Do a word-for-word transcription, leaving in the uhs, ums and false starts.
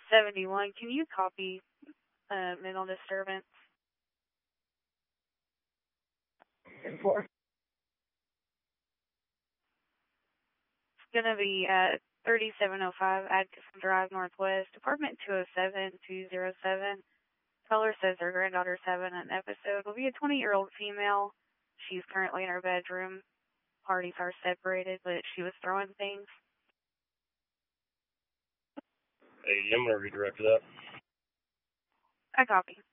seventy-one. Can you copy uh, mental disturbance? Four. It's going to be at thirty-seven oh five Atkinson Drive Northwest, apartment two oh seven two oh seven. Caller says her granddaughter's having an episode. Will be a twenty-year-old female. She's currently in her bedroom. Parties are separated, but she was throwing things. Hey, I'm going to redirect to that. I copy.